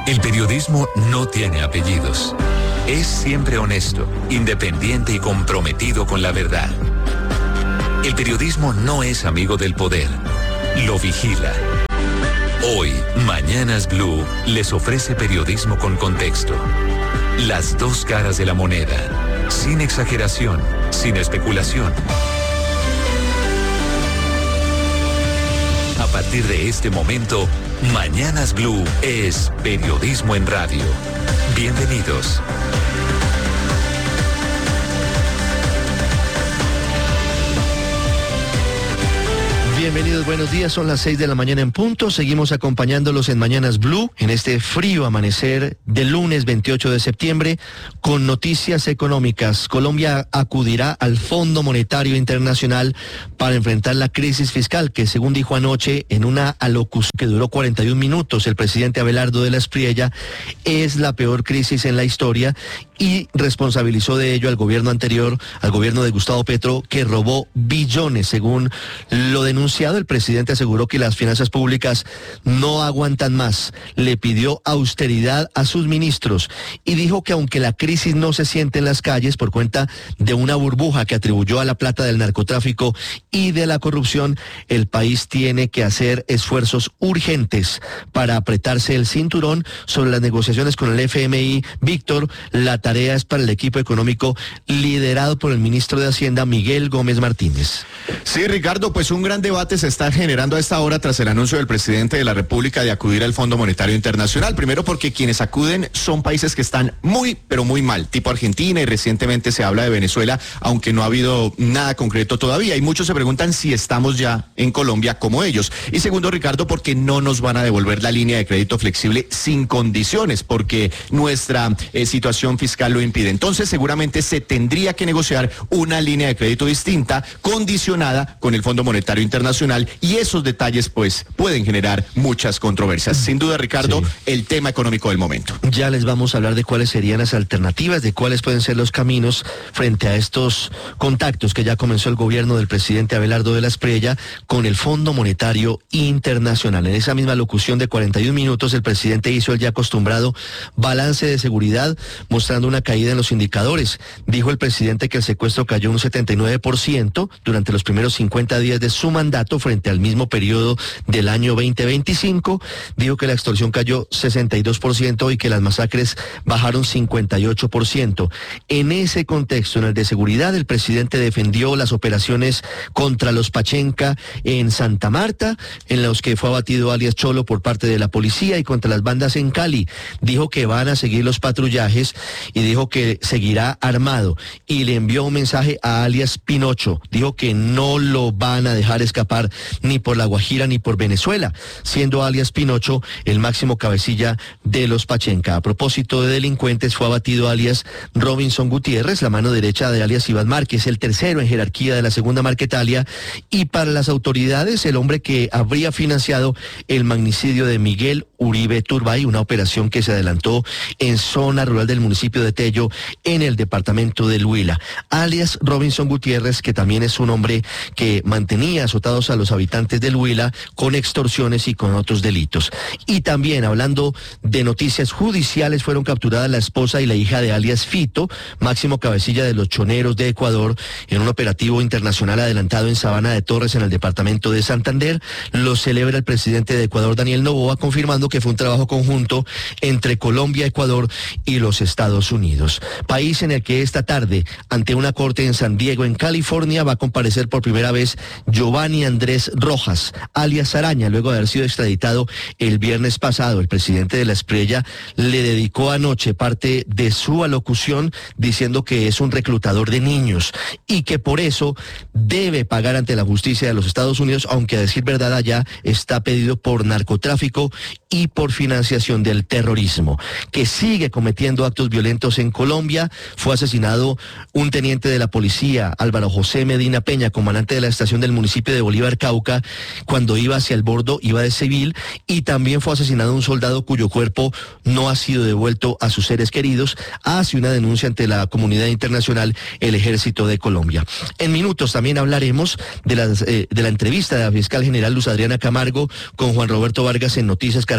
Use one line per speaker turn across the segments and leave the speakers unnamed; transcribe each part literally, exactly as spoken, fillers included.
El periodismo no tiene apellidos. Es siempre honesto, independiente y comprometido con la verdad. El periodismo no es amigo del poder, lo vigila. Hoy, Mañanas Blue les ofrece periodismo con contexto. Las dos caras de la moneda, sin exageración, sin especulación. A partir de este momento, Mañanas Blue es periodismo en radio. Bienvenidos.
Bienvenidos, buenos días, son las seis de la mañana en punto, seguimos acompañándolos en Mañanas Blue, en este frío amanecer del lunes veintiocho de septiembre, con noticias económicas. Colombia acudirá al Fondo Monetario Internacional para enfrentar la crisis fiscal, que según dijo anoche en una alocución que duró cuarenta y un minutos, el presidente Abelardo de la Espriella, es la peor crisis en la historia, y responsabilizó de ello al gobierno anterior, al gobierno de Gustavo Petro, que robó billones, según lo denunciado. El presidente aseguró que las finanzas públicas no aguantan más, le pidió austeridad a sus ministros y dijo que aunque la crisis no se siente en las calles por cuenta de una burbuja que atribuyó a la plata del narcotráfico y de la corrupción, el país tiene que hacer esfuerzos urgentes para apretarse el cinturón sobre las negociaciones con el F M I. Víctor, la tarea es para el equipo económico liderado por el ministro de Hacienda, Miguel Gómez Martínez.
Sí, Ricardo, pues un gran debate se está generando a esta hora tras el anuncio del presidente de la República de acudir al Fondo Monetario Internacional. Primero porque quienes acuden son países que están muy, pero muy mal, tipo Argentina, y recientemente se habla de Venezuela, aunque no ha habido nada concreto todavía. Y muchos se preguntan si estamos ya en Colombia como ellos. Y segundo, Ricardo, porque no nos van a devolver la línea de crédito flexible sin condiciones, porque nuestra eh, situación fiscal lo impide. Entonces seguramente se tendría que negociar una línea de crédito distinta, condicionada con el Fondo Monetario Internacional, y esos detalles pues pueden generar muchas controversias. Sin duda, Ricardo, sí, el tema económico del momento.
Ya les vamos a hablar de cuáles serían las alternativas, de cuáles pueden ser los caminos frente a estos contactos que ya comenzó el gobierno del presidente Abelardo de la Espriella con el Fondo Monetario Internacional. En esa misma locución de cuarenta y un minutos, el presidente hizo el ya acostumbrado balance de seguridad, mostrando una caída en los indicadores. Dijo el presidente que el secuestro cayó un setenta y nueve por ciento durante los primeros cincuenta días de su mandato frente al mismo periodo del año veinte veinticinco. Dijo que la extorsión cayó sesenta y dos por ciento y que las masacres bajaron cincuenta y ocho por ciento. En ese contexto, en el de seguridad, el presidente defendió las operaciones contra los Pachenca en Santa Marta, en los que fue abatido alias Cholo por parte de la policía, y contra las bandas en Cali. Dijo que van a seguir los patrullajes y dijo que seguirá armado, y le envió un mensaje a alias Pinocho. Dijo que no lo van a dejar escapar ni por La Guajira ni por Venezuela, siendo alias Pinocho el máximo cabecilla de los Pachenca. A propósito de delincuentes, fue abatido alias Robinson Gutiérrez, la mano derecha de alias Iván Márquez, el tercero en jerarquía de la segunda Marquetalia, y para las autoridades el hombre que habría financiado el magnicidio de Miguel Uribe Turbay, una operación que se adelantó en zona rural del municipio de Tello, en el departamento del Huila. Alias Robinson Gutiérrez, que también es un hombre que mantenía azotados a los habitantes del Huila con extorsiones y con otros delitos. Y también, hablando de noticias judiciales, fueron capturadas la esposa y la hija de alias Fito, máximo cabecilla de los choneros de Ecuador, en un operativo internacional adelantado en Sabana de Torres, en el departamento de Santander. Lo celebra el presidente de Ecuador, Daniel Noboa, confirmando que fue un trabajo conjunto entre Colombia, Ecuador y los Estados Unidos. País en el que esta tarde, ante una corte en San Diego, en California, va a comparecer por primera vez Giovanni Andrés Rojas, alias Araña, luego de haber sido extraditado el viernes pasado. El presidente de la Espriella le dedicó anoche parte de su alocución diciendo que es un reclutador de niños y que por eso debe pagar ante la justicia de los Estados Unidos, aunque a decir verdad allá está pedido por narcotráfico y por financiación del terrorismo, que sigue cometiendo actos violentos en Colombia. Fue asesinado un teniente de la policía, Álvaro José Medina Peña, comandante de la estación del municipio de Bolívar, Cauca, cuando iba hacia el bordo, iba de civil, y también fue asesinado un soldado cuyo cuerpo no ha sido devuelto a sus seres queridos. Hace una denuncia ante la comunidad internacional el Ejército de Colombia. En minutos también hablaremos de, las, eh, de la entrevista de la fiscal general Luz Adriana Camargo con Juan Roberto Vargas en Noticias Caracol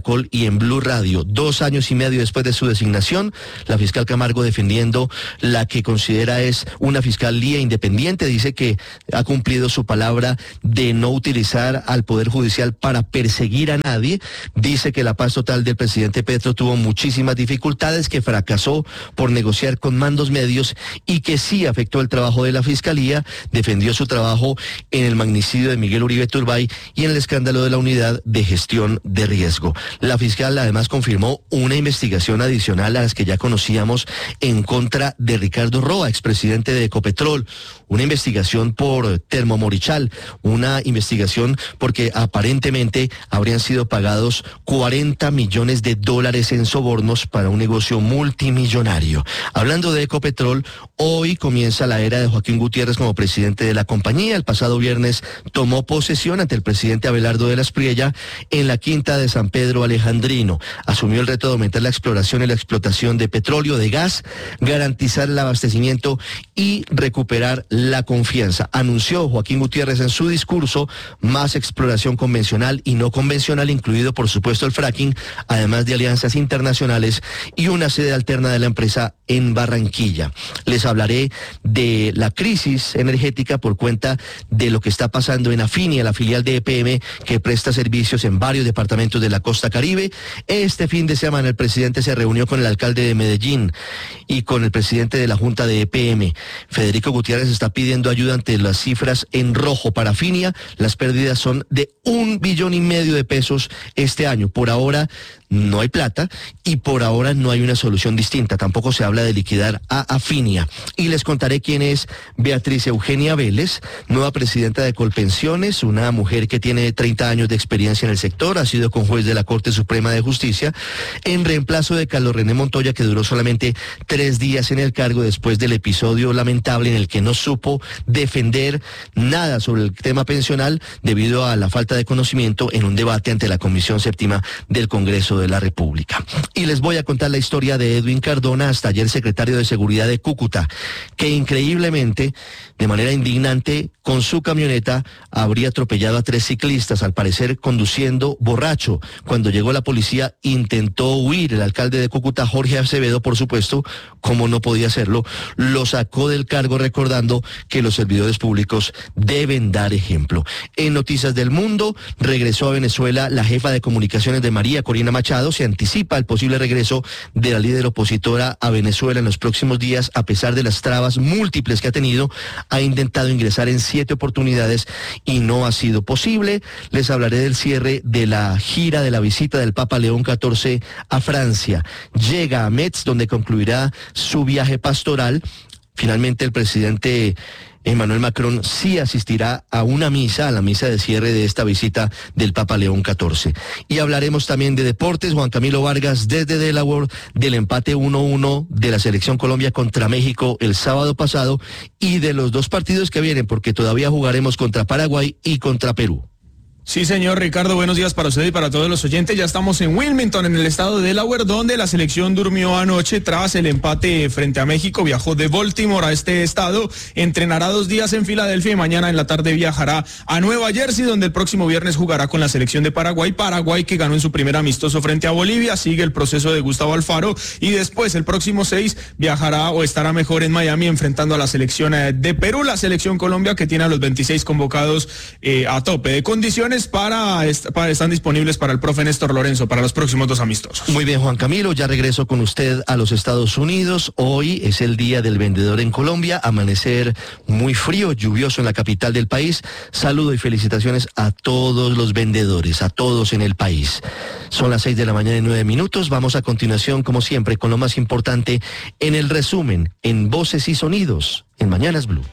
Caracol y en Blue Radio. Dos años y medio después de su designación, la fiscal Camargo, defendiendo la que considera es una fiscalía independiente, dice que ha cumplido su palabra de no utilizar al Poder Judicial para perseguir a nadie. Dice que la paz total del presidente Petro tuvo muchísimas dificultades, que fracasó por negociar con mandos medios y que sí afectó el trabajo de la fiscalía. Defendió su trabajo en el magnicidio de Miguel Uribe Turbay y en el escándalo de la Unidad de Gestión de Riesgo. La fiscal además confirmó una investigación adicional a las que ya conocíamos en contra de Ricardo Roa, expresidente de Ecopetrol. Una investigación por Termomorichal, una investigación porque aparentemente habrían sido pagados cuarenta millones de dólares en sobornos para un negocio multimillonario. Hablando de Ecopetrol, hoy comienza la era de Joaquín Gutiérrez como presidente de la compañía. El pasado viernes tomó posesión ante el presidente Abelardo de la Espriella en la quinta de San Pedro Alejandrino. Asumió el reto de aumentar la exploración y la explotación de petróleo, de gas, garantizar el abastecimiento y recuperar la confianza. Anunció Joaquín Gutiérrez en su discurso más exploración convencional y no convencional, incluido por supuesto el fracking, además de alianzas internacionales y una sede alterna de la empresa en Barranquilla. Les hablaré de la crisis energética por cuenta de lo que está pasando en Afinia, la filial de E P M que presta servicios en varios departamentos de la costa Caribe. Este fin de semana el presidente se reunió con el alcalde de Medellín y con el presidente de la Junta de E P M. Federico Gutiérrez está pidiendo ayuda ante las cifras en rojo para Afinia. Las pérdidas son de un billón y medio de pesos este año. Por ahora no hay plata y por ahora no hay una solución distinta. Tampoco se habla de liquidar a Afinia. Y les contaré quién es Beatriz Eugenia Vélez, nueva presidenta de Colpensiones, una mujer que tiene treinta años de experiencia en el sector, ha sido conjuez de la Corte Suprema de Justicia, en reemplazo de Carlos René Montoya, que duró solamente tres días en el cargo después del episodio lamentable en el que no supo defender nada sobre el tema pensional debido a la falta de conocimiento en un debate ante la Comisión Séptima del Congreso de la República. Y les voy a contar la historia de Edwin Cardona, hasta ayer secretario de Seguridad de Cúcuta, que increíblemente, de manera indignante, con su camioneta habría atropellado a tres ciclistas, al parecer conduciendo borracho. Cuando llegó la policía intentó huir. El alcalde de Cúcuta, Jorge Acevedo, por supuesto, como no podía hacerlo, lo sacó del cargo recordando que los servidores públicos deben dar ejemplo. En Noticias del Mundo, regresó a Venezuela la jefa de comunicaciones de María Corina Machado. Se anticipa el posible regreso de la líder opositora a Venezuela en los próximos días, a pesar de las trabas múltiples que ha tenido. Ha intentado ingresar en siete oportunidades y no ha sido posible. Les hablaré del cierre de la gira de la visita del Papa León catorce a Francia. Llega a Metz, donde concluirá su viaje pastoral. Finalmente el presidente Emmanuel Macron sí asistirá a una misa, a la misa de cierre de esta visita del Papa León catorce. Y hablaremos también de deportes. Juan Camilo Vargas desde Delaware, del empate uno uno de la Selección Colombia contra México el sábado pasado y de los dos partidos que vienen, porque todavía jugaremos contra Paraguay y contra Perú.
Sí, señor Ricardo, buenos días para usted y para todos los oyentes. Ya estamos en Wilmington, en el estado de Delaware, donde la selección durmió anoche tras el empate frente a México. Viajó de Baltimore a este estado, entrenará dos días en Filadelfia y mañana en la tarde viajará a Nueva Jersey, donde el próximo viernes jugará con la selección de Paraguay. Paraguay, que ganó en su primer amistoso frente a Bolivia, sigue el proceso de Gustavo Alfaro y después el próximo seis viajará o estará mejor en Miami enfrentando a la selección de Perú, la selección Colombia, que tiene a los veintiséis convocados eh, a tope de condiciones. Para, para están disponibles para el profe Néstor Lorenzo para los próximos dos amistosos.
Muy bien, Juan Camilo, ya regreso con usted a los Estados Unidos. Hoy es el día del vendedor en Colombia. Amanecer muy frío, lluvioso en la capital del país. Saludo y felicitaciones a todos los vendedores, a todos en el país. Son las seis de la mañana y nueve minutos. Vamos a continuación, como siempre, con lo más importante en el resumen, en Voces y Sonidos, en Mañanas Blue.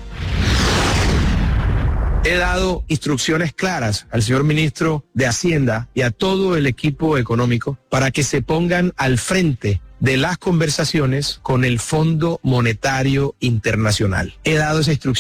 He dado instrucciones claras al señor ministro de Hacienda y a todo el equipo económico para que se pongan al frente de las conversaciones con el Fondo Monetario Internacional. He dado esa instrucción para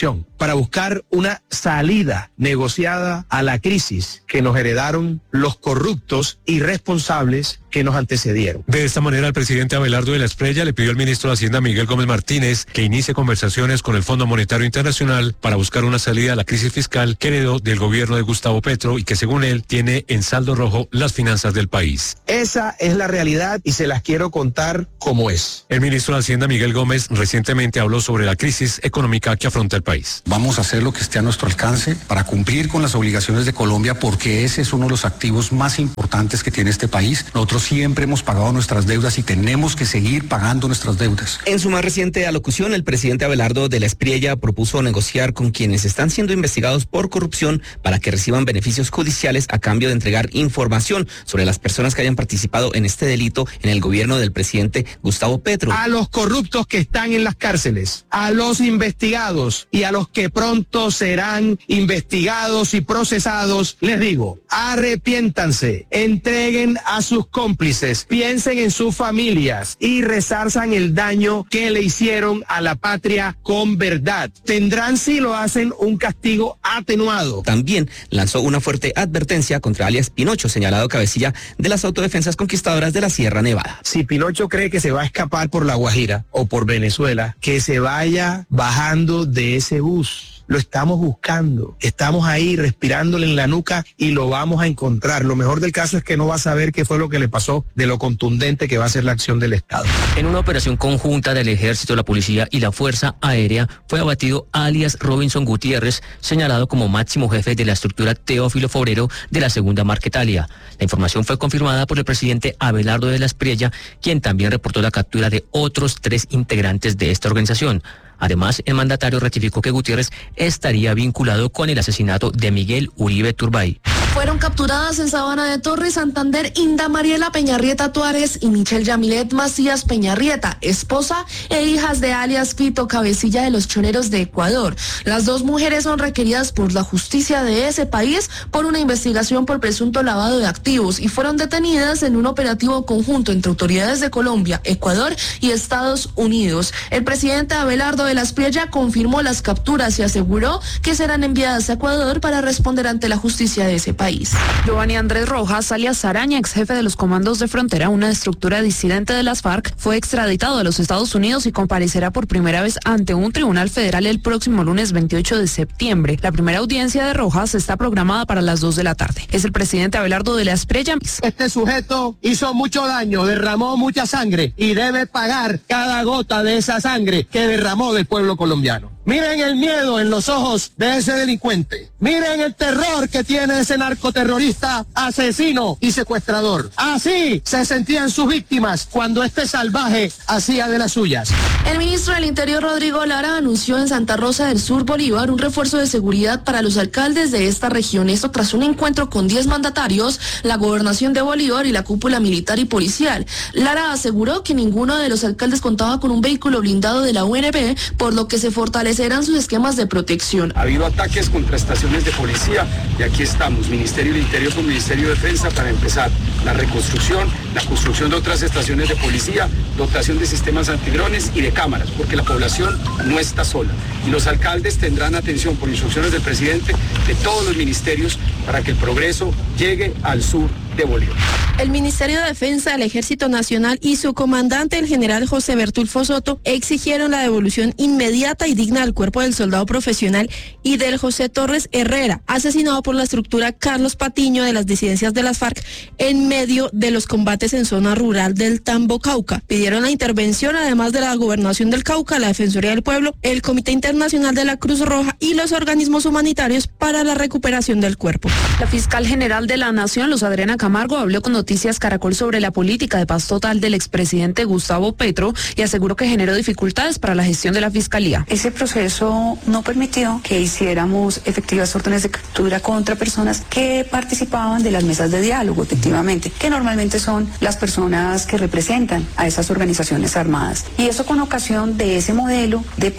para buscar una salida negociada a la crisis que nos heredaron los corruptos irresponsables que nos antecedieron.
De esta manera, el presidente Abelardo de la Espriella le pidió al ministro de Hacienda Miguel Gómez Martínez que inicie conversaciones con el Fondo Monetario Internacional para buscar una salida a la crisis fiscal que heredó del gobierno de Gustavo Petro y que, según él, tiene en saldo rojo las finanzas del país.
Esa es la realidad y se las quiero contar como es.
El ministro de Hacienda Miguel Gómez recientemente habló sobre la crisis económica que afronta el país.
Vamos a hacer lo que esté a nuestro alcance para cumplir con las obligaciones de Colombia, porque ese es uno de los activos más importantes que tiene este país. Nosotros siempre hemos pagado nuestras deudas y tenemos que seguir pagando nuestras deudas.
En su más reciente alocución, el presidente Abelardo de la Espriella propuso negociar con quienes están siendo investigados por corrupción para que reciban beneficios judiciales a cambio de entregar información sobre las personas que hayan participado en este delito en el gobierno del presidente Gustavo Petro.
A los corruptos que están en las cárceles, a los investigados y a los que pronto serán investigados y procesados, les digo, arrepiéntanse, entreguen a sus cómplices, piensen en sus familias y resarzan el daño que le hicieron a la patria con verdad. Tendrán, si lo hacen, un castigo atenuado.
También lanzó una fuerte advertencia contra alias Pinocho, señalado cabecilla de las autodefensas conquistadoras de la Sierra Nevada.
Si Pinocho cree que se va a escapar por La Guajira o por Venezuela, que se vaya bajando de ese bus. Lo estamos buscando, estamos ahí respirándole en la nuca y lo vamos a encontrar. Lo mejor del caso es que no va a saber qué fue lo que le pasó, de lo contundente que va a ser la acción del Estado.
En una operación conjunta del Ejército, la Policía y la Fuerza Aérea fue abatido alias Robinson Gutiérrez, señalado como máximo jefe de la estructura Teófilo Forero de la Segunda Marquetalia. La información fue confirmada por el presidente Abelardo de la Espriella, quien también reportó la captura de otros tres integrantes de esta organización. Además, el mandatario ratificó que Gutiérrez estaría vinculado con el asesinato de Miguel Uribe Turbay.
Fueron capturadas en Sabana de Torre, Santander, Inda Mariela Peñarrieta Tuárez y Michelle Yamilet Macías Peñarrieta, esposa e hijas de alias Fito, cabecilla de los choneros de Ecuador. Las dos mujeres son requeridas por la justicia de ese país por una investigación por presunto lavado de activos y fueron detenidas en un operativo conjunto entre autoridades de Colombia, Ecuador y Estados Unidos. El presidente Abelardo de la Espriella confirmó las capturas y aseguró que serán enviadas a Ecuador para responder ante la justicia de ese país.
Giovanni Andrés Rojas, alias Araña, ex jefe de los comandos de frontera, una estructura disidente de las FARC, fue extraditado a los Estados Unidos y comparecerá por primera vez ante un tribunal federal el próximo lunes veintiocho de septiembre. La primera audiencia de Rojas está programada para las dos de la tarde. Es el presidente Abelardo de la Espriella.
Este sujeto hizo mucho daño, derramó mucha sangre y debe pagar cada gota de esa sangre que derramó del pueblo colombiano. Miren el miedo en los ojos de ese delincuente. Miren el terror que tiene ese narcoterrorista, asesino y secuestrador. Así se sentían sus víctimas cuando este salvaje hacía de las suyas.
El ministro del Interior, Rodrigo Lara, anunció en Santa Rosa del Sur, Bolívar, un refuerzo de seguridad para los alcaldes de esta región. Esto tras un encuentro con diez mandatarios, la gobernación de Bolívar y la cúpula militar y policial. Lara aseguró que ninguno de los alcaldes contaba con un vehículo blindado de la U N P, por lo que se fortalece serán sus esquemas de protección.
Ha habido ataques contra estaciones de policía y aquí estamos, Ministerio del Interior con Ministerio de Defensa, para empezar la reconstrucción, la construcción de otras estaciones de policía, dotación de sistemas antidrones y de cámaras, porque la población no está sola. Y los alcaldes tendrán atención por instrucciones del presidente de todos los ministerios para que el progreso llegue al sur de Bolívar.
El Ministerio de Defensa, el Ejército Nacional y su comandante, el general José Bertulfo Soto, exigieron la devolución inmediata y digna del cuerpo del soldado profesional y del José Torres Herrera, asesinado por la estructura Carlos Patiño de las disidencias de las FARC en medio de los combates en zona rural del Tambo, Cauca. Pidieron la intervención, además de la Gobernación del Cauca, la Defensoría del Pueblo, el Comité Internacional de la Cruz Roja y los organismos humanitarios para la recuperación del cuerpo.
La fiscal general de la Nación, Luz Adriana Camargo, habló con Noticias Caracol sobre la política de paz total del expresidente Gustavo Petro y aseguró que generó dificultades para la gestión de la fiscalía.
Ese proceso no permitió que hiciéramos efectivas órdenes de captura contra personas que participaban de las mesas de diálogo, efectivamente, que normalmente son las personas que representan a esas organizaciones armadas. Y eso con ocasión de ese modelo de paz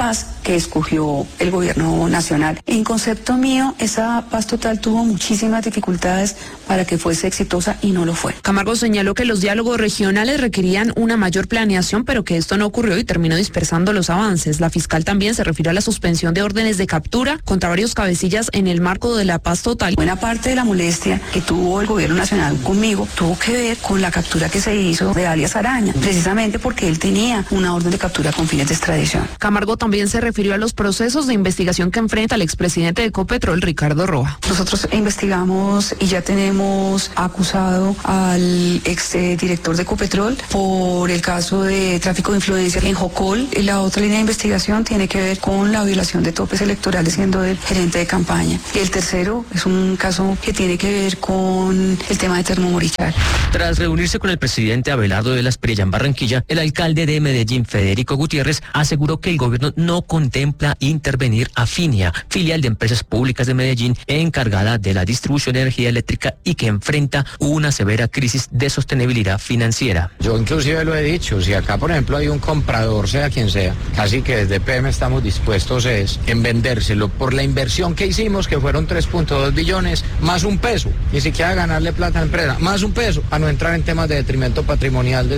que escogió el gobierno nacional. En concepto mío, esa paz total tuvo muchísimas dificultades para que fuese exitosa y no lo fue.
Camargo señaló que los diálogos regionales requerían una mayor planeación, pero que esto no ocurrió y terminó dispersando los avances. La fiscal también se refirió a la suspensión de órdenes de captura contra varios cabecillas en el marco de la paz total.
Buena parte de la molestia que tuvo el gobierno nacional conmigo tuvo que ver con la captura que se hizo de alias Araña, precisamente porque él tenía una orden de captura con fines de extradición.
Camargo también se refirió a los procesos de investigación que enfrenta el expresidente de Ecopetrol, Ricardo Roja.
Nosotros investigamos y ya tenemos acusado al exdirector de Ecopetrol por el caso de tráfico de influencia en Jocol. La otra línea de investigación tiene que ver con la violación de topes electorales siendo el gerente de campaña. Y el tercero es un caso que tiene que ver con el tema de Termomorichal.
Tras reunirse con el presidente Abelardo de la Espriella en Barranquilla, el alcalde de Medellín, Federico Gutiérrez, aseguró que el gobierno no contempla intervenir a Finia, filial de Empresas Públicas de Medellín, encargada de la distribución de energía eléctrica y que enfrenta una severa crisis de sostenibilidad financiera.
Yo inclusive lo he dicho, si acá por ejemplo hay un comprador, sea quien sea, casi que desde P M estamos dispuestos es en vendérselo por la inversión que hicimos, que fueron tres punto dos billones, más un peso, ni siquiera ganarle plata a la empresa, más un peso, a no entrar en temas de detrimento patrimonial de